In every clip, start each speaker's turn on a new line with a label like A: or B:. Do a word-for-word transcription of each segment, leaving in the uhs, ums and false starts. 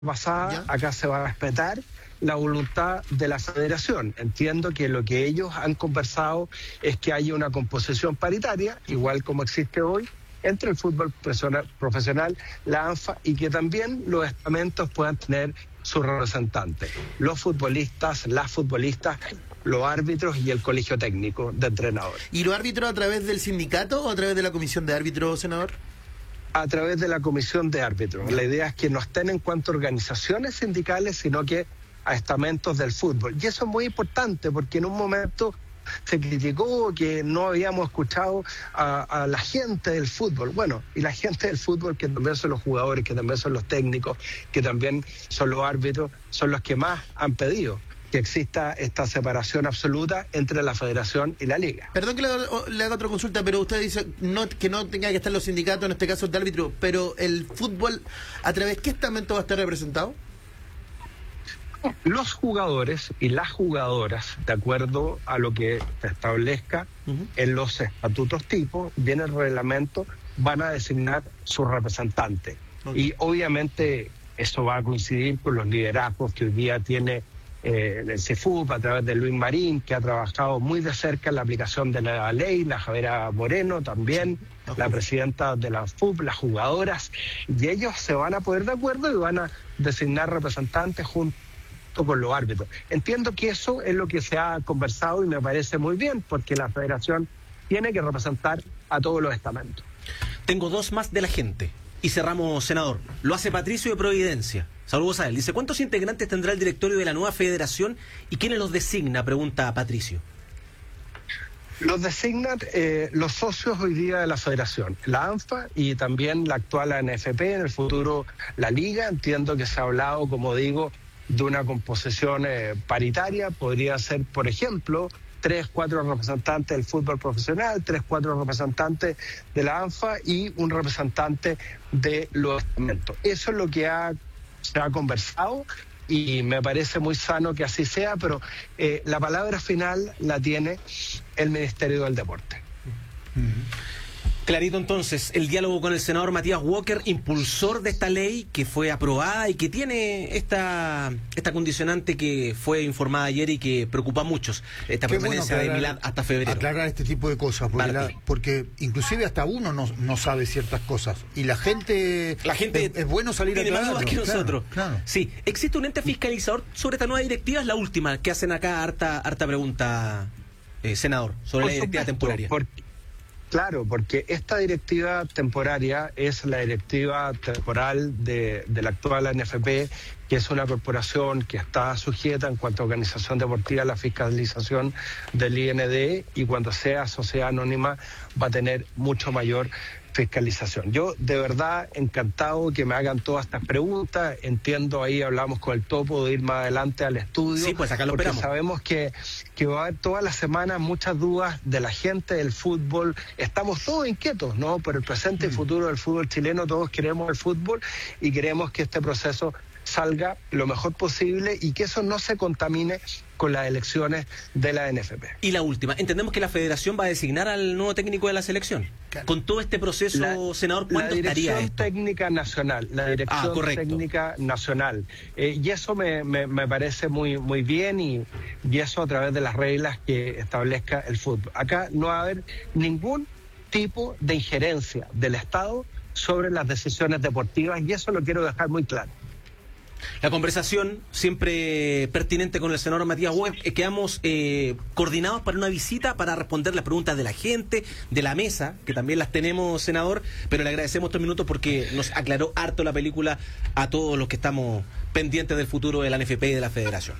A: pasada,
B: ¿Ya?
A: acá se va a respetar la voluntad de la federación. Entiendo que lo que ellos han conversado es que haya una composición paritaria, igual como existe hoy, entre el fútbol profesional, la ANFA, y que también los estamentos puedan tener sus representantes, los futbolistas, las futbolistas, los árbitros y el colegio técnico de entrenadores.
B: ¿Y los árbitros a través del sindicato o a través de la comisión de árbitros, senador?
A: A través de la comisión de árbitros. La idea es que no estén en cuanto a organizaciones sindicales, sino que a estamentos del fútbol. Y eso es muy importante porque en un momento se criticó que no habíamos escuchado a, a la gente del fútbol. Bueno, y la gente del fútbol, que también son los jugadores, que también son los técnicos, que también son los árbitros, son los que más han pedido que exista esta separación absoluta entre la federación y la liga.
B: Perdón que le, le haga otra consulta, pero usted dice no, que no tenga que estar los sindicatos, en este caso de árbitro, pero el fútbol, ¿a través de qué estamento va a estar representado?
A: Los jugadores y las jugadoras, de acuerdo a lo que se establezca uh-huh. en los estatutos tipos y en el reglamento, van a designar su representante. Okay. Y obviamente eso va a coincidir con los liderazgos que hoy día tiene eh, el C E F U P a través de Luis Marín, que ha trabajado muy de cerca en la aplicación de la ley, la Javiera Moreno también, okay. la presidenta de la F U P, las jugadoras, y ellos se van a poner de acuerdo y van a designar representantes juntos con los árbitros. Entiendo que eso es lo que se ha conversado y me parece muy bien, porque la federación tiene que representar a todos los estamentos.
C: Tengo dos más de la gente y cerramos, senador. Lo hace Patricio de Providencia. Saludos a él. Dice, ¿cuántos integrantes tendrá el directorio de la nueva federación y quiénes los designa? Pregunta Patricio.
A: Los designan eh, los socios hoy día de la federación, la ANFA y también la actual A N F P, en el futuro la Liga. Entiendo que se ha hablado, como digo, de una composición eh, paritaria. Podría ser, por ejemplo, tres, cuatro representantes del fútbol profesional, tres, cuatro representantes de la ANFA y un representante de los estamentos. Eso es lo que ha, se ha conversado y me parece muy sano que así sea, pero eh, la palabra final la tiene el Ministerio del Deporte.
C: Uh-huh. Clarito, entonces, el diálogo con el senador Matías Walker, impulsor de esta ley que fue aprobada y que tiene esta esta condicionante que fue informada ayer y que preocupa a muchos, esta
D: Qué
C: permanencia
D: bueno aclarar,
C: de Milán hasta febrero.
D: Aclarar este tipo de cosas, porque, la, porque inclusive hasta uno no, no sabe ciertas cosas y la gente,
C: la gente
D: es, es bueno salir a
C: tiene más dudas que
D: claro,
C: nosotros.
D: Claro.
C: Sí, existe un ente fiscalizador sobre esta nueva directiva, es la última que hacen acá harta harta pregunta, eh, senador, sobre
A: Por
C: la directiva
A: supuesto,
C: temporaria.
A: Porque... Claro, porque esta directiva temporaria es la directiva temporal de, de la actual A N F P, que es una corporación que está sujeta en cuanto a organización deportiva a la fiscalización del I N D, y cuando sea sociedad anónima va a tener mucho mayor fiscalización. Yo de verdad encantado que me hagan todas estas preguntas. Entiendo, ahí hablamos con el Topo de ir más adelante al estudio.
C: Sí, pues acá lo
A: porque
C: esperamos.
A: Sabemos que, que va a haber todas las semanas muchas dudas de la gente del fútbol. Estamos todos inquietos, ¿no? Por el presente y futuro del fútbol chileno. Todos queremos el fútbol y queremos que este proceso salga lo mejor posible y que eso no se contamine con las elecciones de la A N F P.
C: Y la última, entendemos que la federación va a designar al nuevo técnico de la selección. Claro. Con todo este proceso, la, senador, ¿cuánto estaría esto?
A: La Dirección Técnica Nacional, la Dirección
C: ah,
A: Técnica Nacional. Eh, y eso me, me, me parece muy, muy bien y, y eso a través de las reglas que establezca el fútbol. Acá no va a haber ningún tipo de injerencia del Estado sobre las decisiones deportivas y eso lo quiero dejar muy claro.
C: La conversación siempre pertinente con el senador Matías Walker. Eh, quedamos eh, coordinados para una visita para responder las preguntas de la gente, de la mesa, que también las tenemos, senador, pero le agradecemos estos minutos porque nos aclaró harto la película a todos los que estamos pendientes del futuro de la A N F P y de la federación.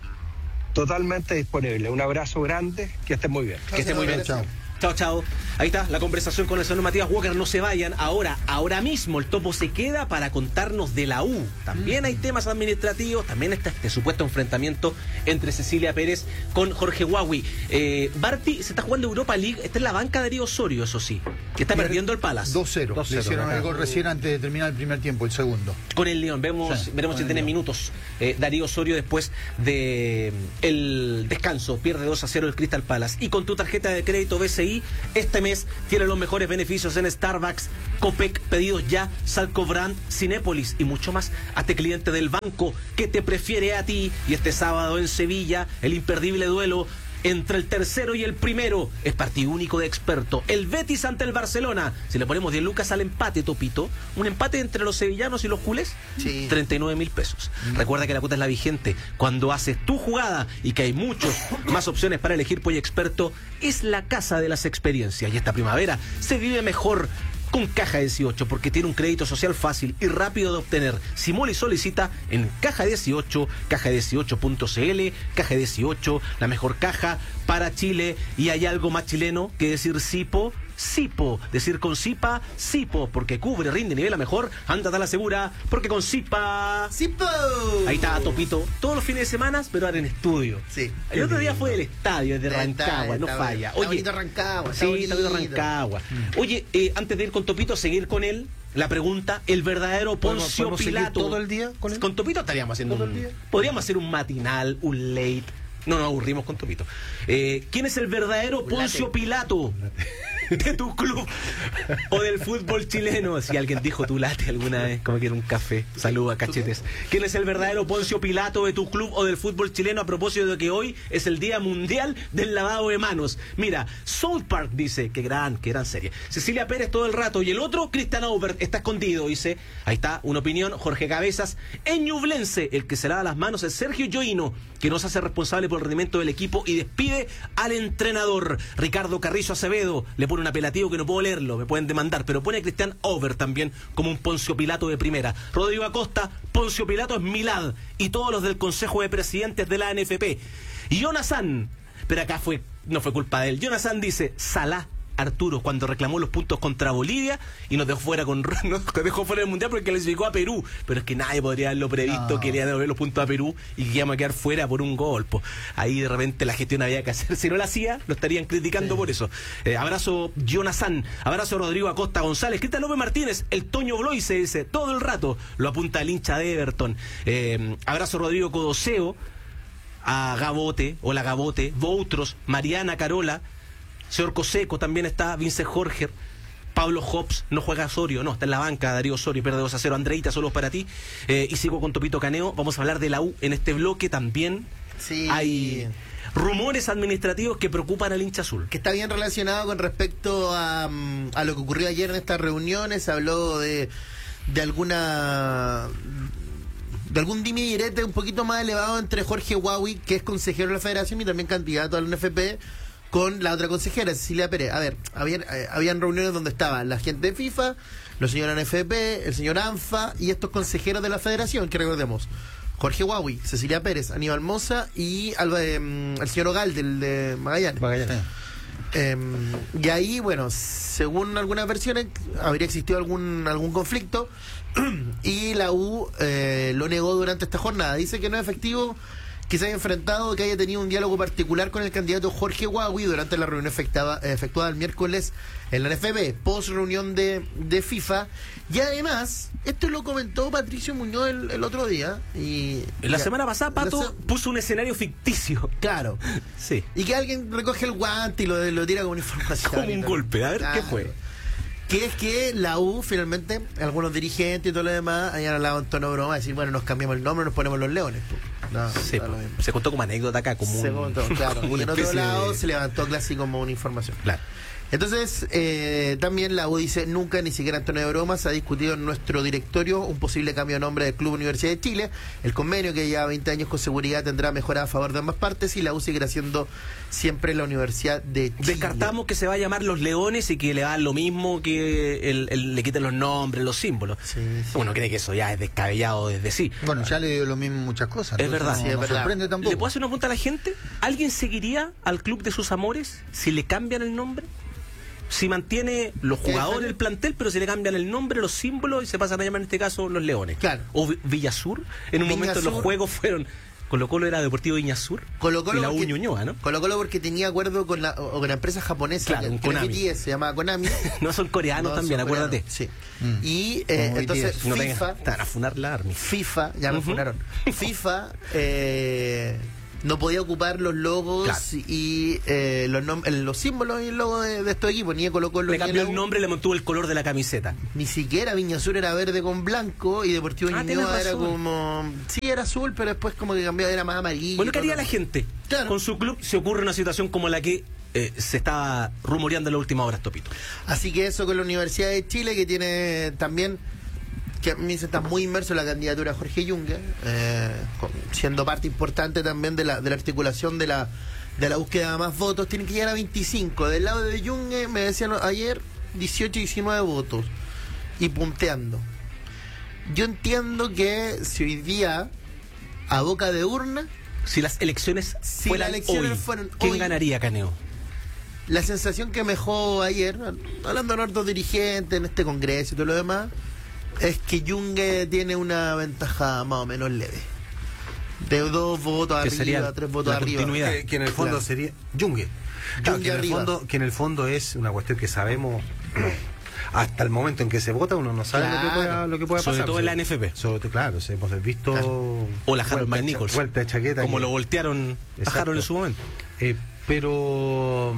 A: Totalmente disponible. Un abrazo grande, que estén muy bien.
C: Que estén muy bien.
D: Chao.
C: Chao, chao. Ahí está la conversación con el señor Matías Walker. No se vayan. Ahora, ahora mismo el Topo se queda para contarnos de la U. También hay temas administrativos. También está este supuesto enfrentamiento entre Cecilia Pérez con Jorge Huawei. Eh, Barty se está jugando Europa League. Está en la banca Darío Osorio, eso sí. Que está perdiendo el Palace.
D: dos cero. Le hicieron el gol recién antes de terminar el primer tiempo, el segundo.
C: Con el León. Vemos, sí, veremos si tiene minutos. Eh, Darío Osorio después de el descanso. Pierde dos a cero el Crystal Palace. Y con tu tarjeta de crédito B C I C I. Este mes tiene los mejores beneficios en Starbucks, Copec, pedidos ya, Salcobrand, Cinépolis y mucho más. Hazte cliente del banco que te prefiere a ti. Y este sábado en Sevilla, el imperdible duelo entre el tercero y el primero es partido único de experto. El Betis ante el Barcelona. Si le ponemos diez lucas al empate, Topito, un empate entre los sevillanos y los culés, sí. treinta y nueve mil pesos. Mm. Recuerda que la cuota es la vigente. Cuando haces tu jugada y que hay muchos más opciones para elegir, Polla Experto es la casa de las experiencias. Y esta primavera se vive mejor con Caja dieciocho, porque tiene un crédito social fácil y rápido de obtener. Simula y solicita en Caja dieciocho, caja dieciocho punto c l. Caja dieciocho, la mejor caja para Chile. Y hay algo más chileno que decir Sipo, Sipo. Decir con Sipa, Sipo, porque cubre, rinde, nivela mejor. Ándate a la segura, porque con Sipa,
B: Sipo.
C: Ahí está Topito, todos los fines de semana, pero ahora en estudio.
B: Sí.
C: El otro día fue del estadio, de Rancagua, no falla.
B: Oye, está Rancagua,
C: sí, está bonito Rancagua. Oye, eh, antes de ir con Topito, seguir con él, la pregunta, el verdadero Poncio
D: ¿Podemos, podemos
C: Pilato.
D: todo el día con él?
C: Con Topito estaríamos haciendo
D: ¿Todo
C: un,
D: el día?
C: podríamos hacer un matinal, un late. No nos aburrimos con Topito. Eh, ¿Quién es el verdadero Poncio late. Pilato de tu club o del fútbol chileno? Si alguien dijo tu late alguna vez, como que era un café. Saluda, cachetes. ¿Quién es el verdadero Poncio Pilato de tu club o del fútbol chileno, a propósito de que hoy es el Día Mundial del Lavado de Manos? Mira, South Park dice, qué gran, qué gran serie. Cecilia Pérez todo el rato. Y el otro, Cristian Aubert, está escondido, dice. Ahí está, una opinión. Jorge Cabezas, en Ñublense, el que se lava las manos es Sergio Yoino, que nos hace responsable por el rendimiento del equipo y despide al entrenador. Ricardo Carrizo Acevedo le pone un apelativo que no puedo leerlo, me pueden demandar, pero pone a Cristian Over también como un Poncio Pilato de primera. Rodrigo Acosta, Poncio Pilato es Milad y todos los del Consejo de Presidentes de la N F P. Y Jonathan, pero acá fue no fue culpa de él. Jonathan dice, Salah Arturo cuando reclamó los puntos contra Bolivia y nos dejó fuera con nos dejó fuera del mundial porque clasificó a Perú, pero es que nadie podría haberlo previsto, no. Quería devolver los puntos a Perú y que íbamos a quedar fuera por un gol. Po. Ahí de repente la gestión había que hacer, si no la hacía lo estarían criticando, sí. Por eso. Eh, abrazo Jonathan, abrazo Rodrigo Acosta González, Cristian López Martínez, el Toño Bloy se dice todo el rato, lo apunta el hincha de Everton. Eh, abrazo Rodrigo Codoseo, a Gabote, hola Gabote, Boutros, Mariana Carola, señor Coseco también está, Vince Jorge, Pablo Hobbs, no juega Osorio, no, está en la banca, Darío Osorio, pierde dos a cero, Andreita, solo para ti, eh, y sigo con Topito Caneo, vamos a hablar de la U en este bloque también,
B: sí.
C: Hay rumores administrativos que preocupan al hincha azul.
B: Que está bien relacionado con respecto a, a lo que ocurrió ayer en estas reuniones, se habló de, de alguna... de algún dimi y direte un poquito más elevado entre Jorge Huawi, que es consejero de la federación y también candidato a la N F P, con la otra consejera, Cecilia Pérez. A ver, habían, eh, habían reuniones donde estaban la gente de FIFA, los señores N F P, el señor ANFA y estos consejeros de la federación, que recordemos, Jorge Huawi, Cecilia Pérez, Aníbal Moza y Alba, eh, el señor Ogal del de Magallanes.
C: Magallanes.
B: Eh, y ahí, bueno, según algunas versiones, habría existido algún algún conflicto y la U eh, lo negó durante esta jornada. Dice que no es efectivo que se haya enfrentado, que haya tenido un diálogo particular con el candidato Jorge Huawi durante la reunión efectuada, efectuada el miércoles en la N F B, post reunión de, de FIFA. Y además, esto lo comentó Patricio Muñoz el, el otro día. Y
C: la
B: ya,
C: semana pasada Pato se... puso un escenario ficticio.
B: Claro.
C: Sí.
B: Y que alguien recoge el guante y lo, lo tira como una información.
C: Como un golpe. A ver, claro. ¿Qué fue?
B: Que es que la U, finalmente, algunos dirigentes y todo lo demás, hayan hablado en tono broma, decir, bueno, nos cambiamos el nombre, nos ponemos los leones. No,
C: sí,
B: no
C: se contó como anécdota acá, como
B: se
C: un,
B: contó, claro. Y en otro lado
C: de...
B: se levantó casi como una información.
C: Claro.
B: Entonces, eh, también la U dice, nunca, ni siquiera en tono de broma, se ha discutido en nuestro directorio un posible cambio de nombre del Club Universidad de Chile. El convenio, que lleva veinte años con seguridad, tendrá mejora a favor de ambas partes y la U seguirá siendo siempre la Universidad de Chile.
C: Descartamos que se va a llamar Los Leones y que le hagan lo mismo, que el, el, le quiten los nombres, los símbolos. Sí, sí. Uno cree que eso ya es descabellado desde sí.
D: Bueno, ya le dio lo mismo muchas cosas.
C: Es verdad.
B: Sí, es
D: no
B: verdad.
D: sorprende tampoco.
C: ¿Le puedo hacer una pregunta a la gente? ¿Alguien seguiría al club de sus amores si le cambian el nombre? Si mantiene los jugadores, el plantel, pero si le cambian el nombre, los símbolos y se pasan a llamar en este caso Los Leones.
B: Claro.
C: O Villasur, en un
B: Viña
C: momento
B: Sur.
C: Los juegos fueron... Colo Colo era Deportivo Viñasur
B: Colo Colo
C: y la U
B: porque,
C: Ñuñoa, ¿no?
B: Colo Colo porque tenía acuerdo con la, o con la empresa japonesa,
C: claro,
B: que,
C: un
B: que
C: Konami.
B: B T S, se llama Konami.
C: No, son coreanos
B: No,
C: también,
B: son
C: acuérdate.
B: coreanos, sí.
D: Mm.
B: Y eh, entonces
C: no
B: FIFA...
C: Te van a funar la Army.
B: FIFA, ya me
C: Uh-huh.
B: funaron. FIFA... Eh, no podía ocupar los logos
C: claro.
B: y eh, los, nom- los símbolos y el logo de, de estos equipos, ni Colo Colo.
C: Le cambió el nombre, le mantuvo el color de la camiseta.
B: Ni siquiera Viña Sur era verde con blanco y Deportivo
C: ah,
B: Ñuñoa era como... Sí, era azul, pero después como que cambió, era más amarillo.
C: Bueno, ¿qué haría la gente?
B: Claro.
C: Con su club se ocurre una situación como la que eh, se estaba rumoreando en la última hora, Topito.
B: Así que eso con la Universidad de Chile, que tiene también... que a mí se está muy inmerso en la candidatura de Jorge Yungue, eh, con- siendo parte importante también de la, de la articulación de la, de la búsqueda de más votos. Tienen que llegar a veinticinco. Del lado de Yungue, me decían ayer, dieciocho, diecinueve votos. Y punteando. Yo entiendo que si hoy día, a boca de urna,
C: Si las elecciones
B: Si
C: fueran
B: las elecciones
C: hoy,
B: fueran
C: ¿quién
B: hoy?
C: ganaría, Caneo?
B: la sensación que me dejó ayer, hablando de hartos dirigentes en este congreso y todo lo demás, es que Yungue tiene una ventaja más o menos leve. De dos votos
C: Que
B: arriba,
C: sería
B: tres votos
C: la
B: arriba.
C: continuidad.
E: Que, que en el fondo
B: Claro.
E: sería Yungue. Claro,
B: Yungue
E: que, en el
B: arriba.
E: fondo, que en el fondo es una cuestión que sabemos hasta el momento en que se vota, uno no sabe lo que
B: Claro.
E: pueda, lo que pueda
C: Sobre
E: pasar.
C: todo en la N F P.
E: Sobre todo, claro, sí, hemos visto.
C: O la Harold
E: vuelta de
C: McNichols.
E: cha- Vuelta de chaqueta.
C: Como
E: que-
C: lo voltearon a
E: Exacto.
C: Harold en su momento.
E: Eh, pero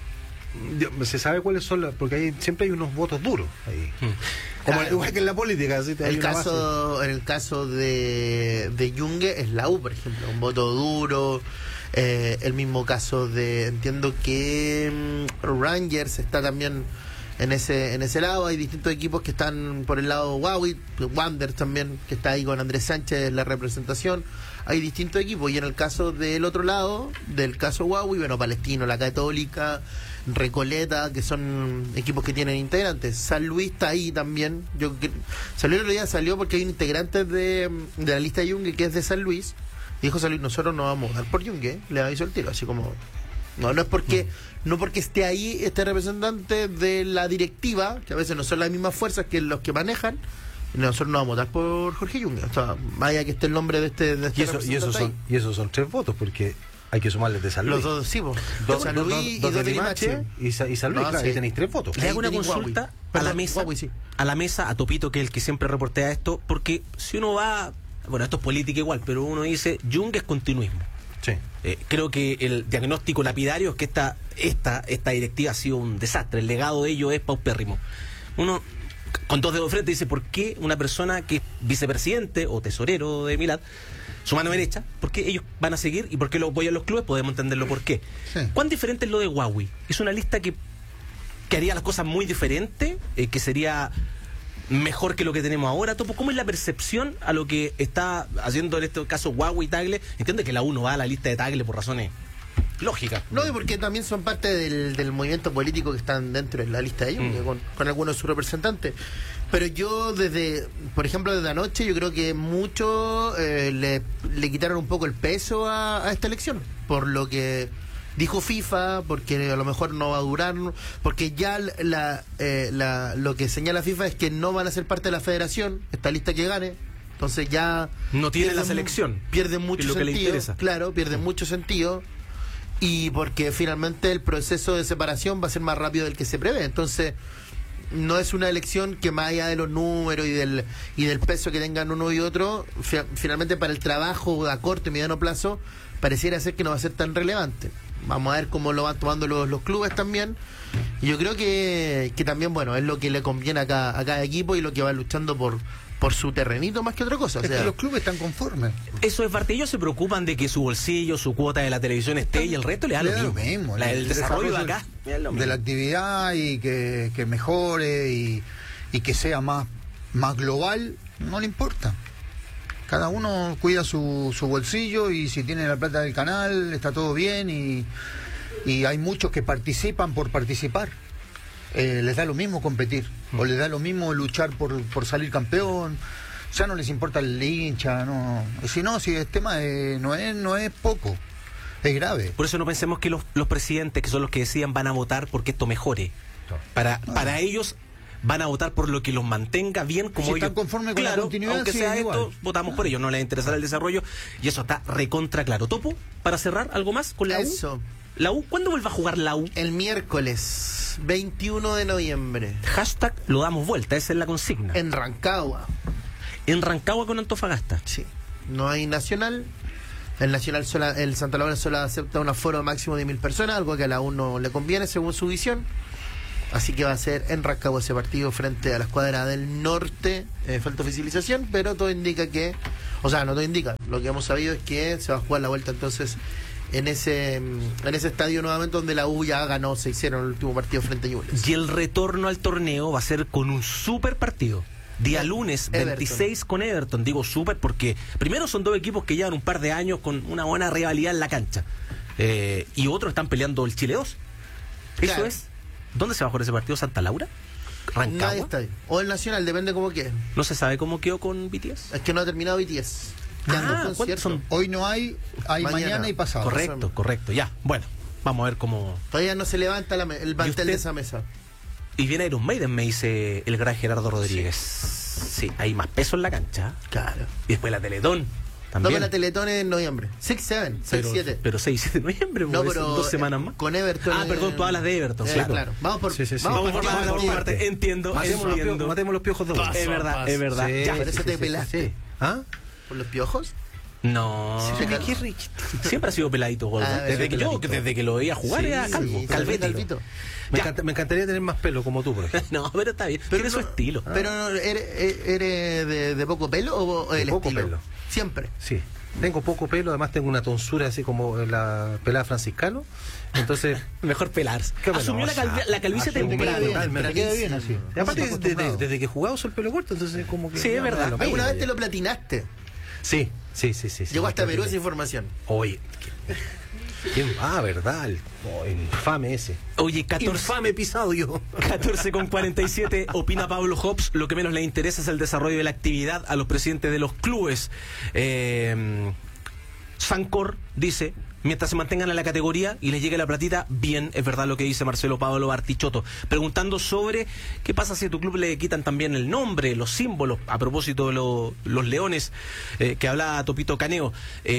E: mm, yo- se sabe cuáles son las, porque hay, siempre hay unos votos duros ahí.
C: Mm.
E: Como
B: Claro.
E: igual que en la política, ¿sí? Hay
B: El
E: una
B: caso, en el caso de, de Yungue es la U, por ejemplo, un voto duro. Eh, el mismo caso de, entiendo que mm, Rangers está también en ese en ese lado. Hay distintos equipos que están por el lado Huawei, Wander también, que está ahí con Andrés Sánchez en la representación. Hay distintos equipos. Y en el caso del otro lado, del caso Huawei, bueno, Palestino, la Católica, Recoleta, que son equipos que tienen integrantes. San Luis está ahí también. Yo que- salió el otro día, salió porque hay un integrante de, de la lista de Yungue que es de San Luis. Dijo San Luis, nosotros no vamos a dar por Yungue, le aviso el tiro, así como... No, no es porque no porque esté ahí este representante de la directiva, que a veces no son las mismas fuerzas que los que manejan, nosotros no vamos a votar por Jorge Yungue. O sea, vaya que esté el nombre de este, de este
E: Y, eso, y, esos
B: representante
E: son,
B: ahí.
E: y esos son tres votos, porque hay que sumarles de San Luis.
B: Los dos, sí, pues.
E: Dos,
B: San
E: dos-
B: Luis
E: dos-
B: y
E: dos
B: dos
E: de
B: de
E: Limache
B: Limache.
E: y, Sa- y San Luis,
B: No,
E: claro,
B: sí.
E: ahí tenéis tres votos.
C: Le
B: Ahí
C: hago una
B: tenéis
C: consulta
B: Huawei.
C: a la
B: Perdón,
C: mesa,
B: Huawei, sí.
C: a la mesa, a Topito, que es el que siempre reportea esto, porque si uno va, bueno, esto es política igual, pero uno dice, Yungue es continuismo.
E: Sí.
C: Eh, creo que el diagnóstico lapidario es que esta, esta, esta directiva ha sido un desastre, el legado de ello es paupérrimo. Uno, con dos dedos de frente, dice, ¿por qué una persona que es vicepresidente o tesorero de Milad, su mano derecha, por qué ellos van a seguir y por qué lo apoyan los clubes? Podemos entenderlo por qué.
D: Sí.
C: ¿Cuán diferente es lo de Huawei? Es una lista que, que haría las cosas muy diferentes, eh, que sería mejor que lo que tenemos ahora. Topo, ¿cómo es la percepción a lo que está haciendo en este caso Huawei y Tagle? Entiendo que la U no va a la lista de Tagle por razones lógicas.
B: No, y porque también son parte del, del movimiento político que están dentro de la lista de Yungue,
C: Mm.
B: con, con algunos de sus representantes. Pero yo desde, por ejemplo, desde anoche, yo creo que mucho eh, le, le quitaron un poco el peso a, a esta elección, por lo que dijo FIFA, porque a lo mejor no va a durar, porque ya la, eh, la, lo que señala FIFA es que no van a ser parte de la federación, esta lista que gane. Entonces ya
C: No tiene la
B: pierden-
C: selección,
B: Pierden
C: que
B: mucho
C: es lo que le
B: sentido.
C: interesa.
B: Claro, pierden mucho sentido. Y porque finalmente el proceso de separación va a ser más rápido del que se prevé. Entonces, no es una elección que más allá de los números y del y del peso que tengan uno y otro, fi- finalmente para el trabajo a corto y mediano plazo, pareciera ser que no va a ser tan relevante. Vamos a ver cómo lo van tomando los, los clubes también. Y yo creo que, que también, bueno, es lo que le conviene a cada, a cada equipo y lo que va luchando por, por su terrenito más que otra cosa. O
D: Es
B: sea,
D: que los clubes están conformes.
C: Eso es parte. Ellos se preocupan de que su bolsillo, su cuota de la televisión esté y el resto le da
D: Le
C: lo
D: da lo
C: mismo.
D: mismo,
C: La-
D: el
C: el desarrollo de acá
D: desarrollo
C: le da lo
D: de
C: mismo.
D: la actividad y que, que mejore y, y que sea más, más global, no le importa. Cada uno cuida su, su bolsillo y si tiene la plata del canal está todo bien y, y hay muchos que participan por participar. Eh, les da lo mismo competir o les da lo mismo luchar por, por salir campeón. Ya no les importa el hincha, no. Si no, si el tema de- no es no es poco, es grave.
C: Por eso no pensemos que los, los presidentes, que son los que decían, van a votar porque esto mejore. Para, para ellos van a votar por lo que los mantenga bien, como
D: Si
C: ellos.
D: están conformes con la
C: Claro,
D: continuidad,
C: aunque
D: sí,
C: sea
D: igual.
C: esto, votamos por ellos, no les interesará el desarrollo y eso está recontra claro. Topo, para cerrar, ¿algo más con la
B: Eso.
C: U? ¿La U? ¿Cuándo vuelve a jugar la U?
B: el miércoles veintiuno de noviembre
C: Hashtag lo damos vuelta, esa es la consigna. En,
B: en Rancagua.
C: en Rancagua con Antofagasta.
B: Sí. No hay nacional, El Nacional sola, el Santa Laura solo acepta un aforo máximo de mil personas, algo que a la U no le conviene según su visión. Así que va a ser en Rancagua ese partido frente a la escuadra del norte. Eh, falta oficialización, pero todo indica que, o sea, no todo indica, lo que hemos sabido es que se va a jugar la vuelta entonces en ese en ese estadio nuevamente donde la U ya ganó, se hicieron el último partido frente a Ñublense.
C: Y el retorno al torneo va a ser con un super partido. Día lunes,
B: Everton.
C: veintiséis con Everton. Digo súper porque primero son dos equipos que llevan un par de años con una buena rivalidad en la cancha. Eh, y otros están peleando el Chile dos. Eso
B: Claro.
C: es. ¿Dónde se va a jugar ese partido? ¿Santa Laura? ¿Rancagua?
B: Nadie está ahí. O el Nacional, depende cómo quede.
C: ¿No se sabe cómo quedó con B T S?
B: Es que no ha terminado B T S. Ya
C: Ah,
B: no,
C: ¿cuántos
B: concierto.
C: son?
D: Hoy no hay, hay
B: Mañana.
D: mañana, y pasado.
C: Correcto, correcto. Ya, bueno, vamos a ver cómo...
B: Todavía no se levanta la me- el mantel
C: usted?
B: de esa mesa.
C: Y viene Iron Maiden, me dice el gran Gerardo Rodríguez. Sí, hay más peso en la cancha.
B: Claro.
C: Y después la Teletón.
B: No,
C: También.
B: pero la Teletón es en noviembre. seis siete, seis
C: pero,
B: siete.
C: pero seis siete de noviembre,
B: No,
C: pues,
B: pero
C: dos semanas
B: eh,
C: más.
B: con Everton.
C: Ah, perdón, tú hablas de Everton,
B: Eh,
C: claro.
B: claro. Vamos por
E: Sí, sí, sí.
B: vamos
C: Vamos
B: por
C: por
B: parte.
C: parte, por parte. Entiendo,
E: Matemos los,
C: entiendo.
E: piojos, matemos los piojos dos.
C: Es verdad, es verdad.
E: Sí,
C: Ya,
B: por eso
E: sí,
B: te
E: sí,
B: pelaste.
E: sí. ¿Ah?
B: ¿Por los piojos?
C: No.
B: Sí,
C: ¿Qué- qué Rich? Siempre ha sido peladito, Gordo.
B: Ah,
C: desde, que yo,
B: peladito.
C: desde que lo veía jugar
E: Sí,
C: era calvo,
B: sí,
C: calvético.
B: calvito.
E: Me,
C: Ya.
E: encanta- me encantaría tener más pelo como tú, por ejemplo.
C: No, pero está bien. Tiene su
B: no-
C: estilo.
B: Pero no, ¿eres, eres de, de poco pelo o
E: De
B: el
E: poco
B: estilo?
E: pelo.
B: Siempre.
E: Sí. Tengo poco pelo, además tengo una tonsura así como la pelada franciscano. Entonces,
C: Mejor pelarse.
E: Qué bueno,
C: Asumió la, calvi- la calvicie
E: asume
C: temprano.
E: bien,
D: Pero te queda bien así.
E: y aparte,
D: Estamos
E: desde,
D: acostumbrados.
E: desde que he jugado uso el pelo corto, entonces como que...
C: Sí, es
E: ya,
C: verdad.
E: lo mismo
B: ¿Alguna vez
E: ya.
B: te lo platinaste?
E: Sí, sí, sí, sí. sí,
B: Llegó
E: me
B: hasta Perú
E: platiné.
B: esa información.
E: Oye, ¿qué- quién- ah, verdad, el, oh, el infame ese.
C: Oye, catorce,
E: Infame pisado yo.
C: catorce con cuarenta y siete, opina Pablo Hobbs, lo que menos le interesa es el desarrollo de la actividad a los presidentes de los clubes. Eh, Sancor dice, mientras se mantengan en la categoría y les llegue la platita, bien, es verdad lo que dice Marcelo Pablo Bartichotto, preguntando sobre qué pasa si a tu club le quitan también el nombre, los símbolos, a propósito de lo- los leones eh, que hablaba Topito Caneo.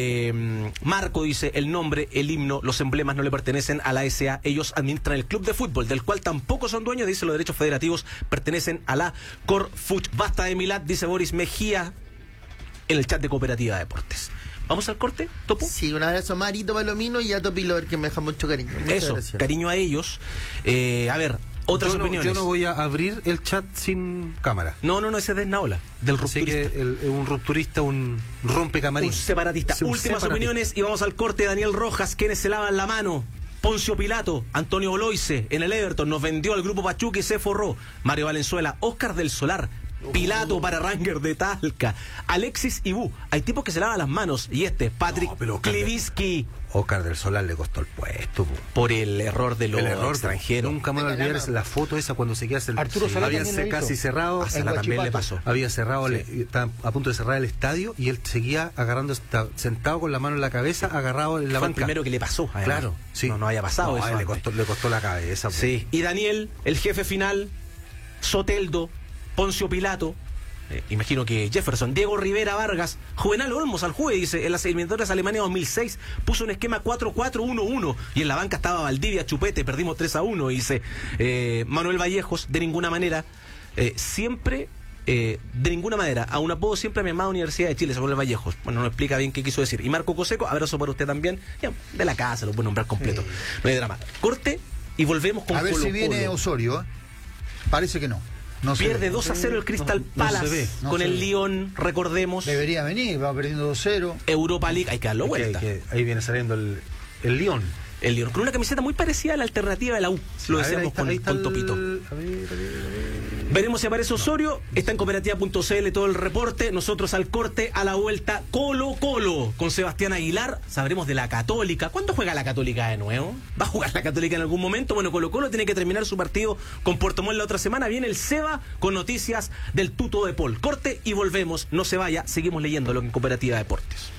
C: Eh, Marco dice, el nombre, el himno, los emblemas no le pertenecen a la S A, ellos administran el club de fútbol, del cual tampoco son dueños, dice, los derechos federativos pertenecen a la Corfuch. Basta de Milad, dice Boris Mejía en el chat de Cooperativa Deportes. ¿Vamos al corte, Topo?
B: Sí, un abrazo a Marito Palomino y a Topi Lover, que me deja mucho cariño. Muchas
C: Eso,
B: gracias.
C: cariño a ellos. Eh, a ver, otras
E: yo no,
C: opiniones.
E: yo no voy a abrir el chat sin cámara.
C: no, no, no, ese es de Naola, del
E: Así que
C: rupturista.
E: el- un rupturista, un rompecamarín.
C: Un separatista.
E: Sí, un
C: Últimas
E: separatista.
C: opiniones y vamos al corte. Daniel Rojas, quienes se lavan la mano. Poncio Pilato, Antonio Oloise en el Everton, nos vendió al grupo Pachuca y se forró. Mario Valenzuela, Oscar del Solar, Pilato para Ranger de Talca, Alexis Ibú, hay tipos que se lavan las manos y este, Patrick
E: No, pero Oscar de-
C: Kliviski,
E: Oscar del Solar le costó el puesto. po.
C: por el error de los
E: El error
C: extranjeros.
E: Nunca me voy a
B: De
E: olvidar
B: Calama.
E: esa- la foto esa cuando se queda el,
D: Arturo Solá
E: había
D: también lo
E: se-
D: hizo.
E: casi cerrado.
C: A Sala
D: En
C: también le
D: Huachipato.
C: pasó.
E: Había cerrado, le- estaba a punto de cerrar el estadio y él seguía agarrando, esta- sentado con la mano en la cabeza, agarrado en la
C: Fue el
E: banca.
C: primero que le pasó. además.
E: Claro, sí.
C: No, no haya pasado
E: No,
C: eso
E: a él le
C: antes.
E: costó, le costó la cabeza. po.
C: Sí, y Daniel, el jefe final, Soteldo, Poncio Pilato, eh, imagino que Jefferson, Diego Rivera Vargas, Juvenal Olmos al juez, dice, en las eliminatorias Alemania dos mil seis puso un esquema cuatro cuatro uno uno y en la banca estaba Valdivia Chupete, perdimos tres a uno, dice eh, Manuel Vallejos, de ninguna manera, eh, siempre... Eh, de ninguna manera, a un apodo siempre a mi amada Universidad de Chile, se pone Vallejos. Bueno, no explica bien qué quiso decir. Y Marco Coseco, abrazo para usted también. Ya, de la casa, lo puedo nombrar completo. No hay drama. Corte y volvemos con
D: A ver si
C: Colo-Colo.
D: viene Osorio. ¿eh? Parece que no. No se
C: Pierde
D: ve.
C: dos a cero el Crystal
E: no se
C: Palace
E: ve,
D: no
C: con
D: se
C: el
D: ve.
C: Lyon, recordemos.
D: Debería venir, va perdiendo dos cero.
C: Europa League, hay que darlo
E: Es que-
C: vuelta.
E: que ahí viene saliendo el, el León.
C: El Lyon, con una camiseta muy parecida a la alternativa de la U. Lo
E: A ver, ahí
C: decíamos
E: está-
C: con,
E: ahí está
C: con
E: el-
C: Topito.
E: a ver, a ver, a ver.
C: Veremos si aparece Osorio. Está en cooperativa punto c l todo el reporte. Nosotros al corte, a la vuelta, Colo Colo con Sebastián Aguilar. Sabremos de la Católica. ¿Cuándo juega la Católica de nuevo? ¿Va a jugar la Católica en algún momento? Bueno, Colo Colo tiene que terminar su partido con Puerto Montt la otra semana. Viene el Seba con noticias del Tuto de Paul. Corte y volvemos. No se vaya. Seguimos leyendo lo que en Cooperativa Deportes.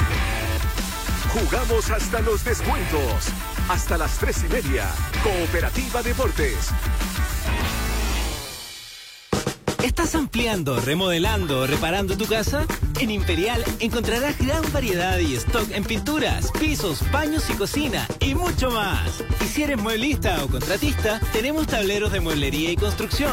F: Jugamos hasta los descuentos. Hasta las tres y media. Cooperativa Deportes.
G: ¿Estás ampliando, remodelando o reparando tu casa? En Imperial encontrarás gran variedad y stock en pinturas, pisos, baños y cocina y mucho más. Y si eres mueblista o contratista, tenemos tableros de mueblería y construcción.